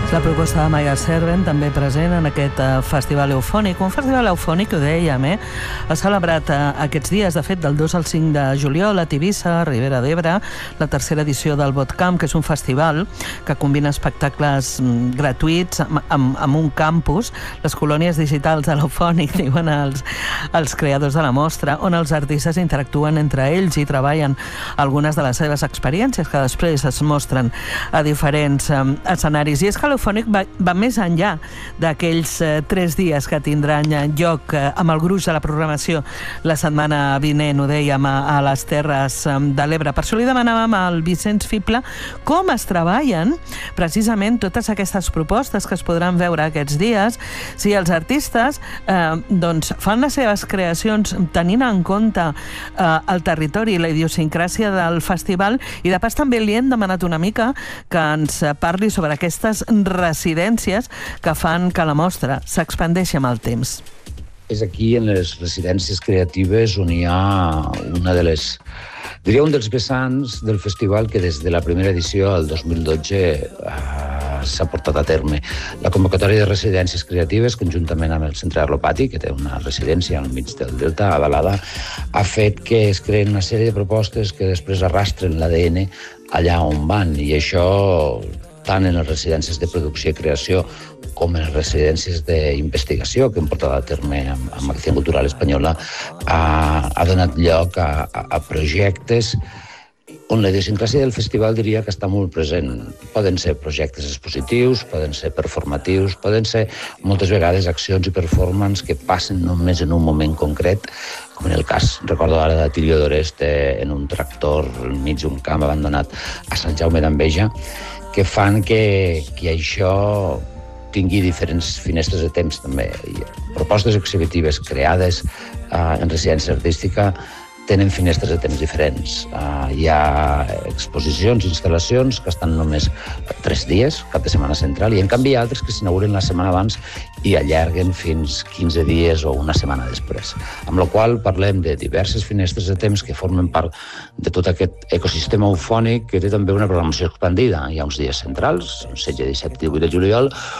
La proposta de Maya Serven, també present en aquest festival eufònic. Un festival eufònic, ho dèiem, ha celebrat aquests dies, de fet, del 2 al 5 de juliol a Tivissa, Ribera d'Ebre, la tercera edició del Botcamp, que és un festival que combina espectacles gratuïts amb un campus, les colònies digitals de l'eufònic, diuen els creadors de la mostra, on els artistes interactuen entre ells i treballen algunes de les seves experiències que després es mostren a diferents escenaris. I és que l'eufònic va més enllà d'aquells 3 dies que tindran lloc amb el gruix de la programació la setmana vinent, ho dèiem, a les Terres de l'Ebre. Per això li demanàvem al Vicenç Fibla com es treballen precisament totes aquestes propostes que es podran veure aquests dies, si els artistes fan les seves creacions tenint en compte el territori i la idiosincràsia del festival, i de pas també li hem demanat una mica que ens parli sobre aquestes residències que fan que la mostra s'expandeixi amb el temps. És aquí, en les residències creatives, on hi ha una de les... diria un dels vessants del festival que des de la primera edició, el 2012, s'ha portat a terme. La convocatòria de residències creatives, conjuntament amb el Centre Arlopati, que té una residència al mig del Delta, a Balada, ha fet que es creen una sèrie de propostes que després arrastren l'ADN allà on van, i això, tant en les residències de producció i creació com en les residències d'investigació que hem portat a terme amb Acció Cultural Espanyola, ha donat lloc a projectes on la idiosincràsia del festival diria que està molt present. Poden ser projectes expositius, poden ser performatius, poden ser moltes vegades accions i performances que passen només en un moment concret, com en el cas, recordo ara, de Tilio d'Oreste en un tractor enmig d'un camp abandonat a Sant Jaume d'Enveja, que fan que això tingui diferents finestres de temps també. Propostes exhibitives creades en residència artística tenen finestres de temps diferents. Hi ha exposicions, instal·lacions que estan només 3 dies, cap de setmana central, i en canvi hi ha altres que s'inauguren la setmana abans i allarguen fins 15 dies o una setmana després. Amb la qual parlem de diverses finestres de temps que formen part de tot aquest ecosistema eufònic que té també una programació expandida. Hi ha uns dies centrals, 16, 17, 18 de juliol,